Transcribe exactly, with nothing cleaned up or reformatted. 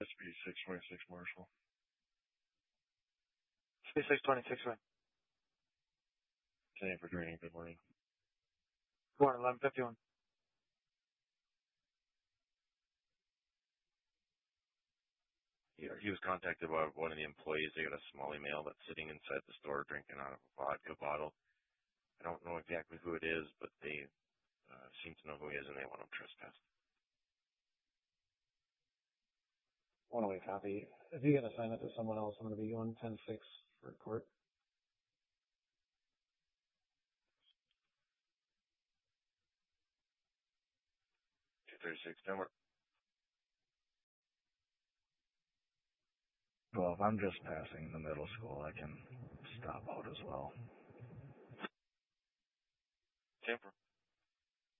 S B six twenty-six Marshall. S B six twenty-six, right. ten for training. Good morning. Good morning, eleven fifty-one. He, he was contacted by one of the employees. They got a small email that's sitting inside the store drinking out of a vodka bottle. I don't know exactly who it is, but they uh, seem to know who he is, and they want him trespassed. One away copy. If you got to assign it to someone else, I'm going to be going ten six for court. two thirty-six, Denver. Well, if I'm just passing the middle school, I can stop out as well. Tamper.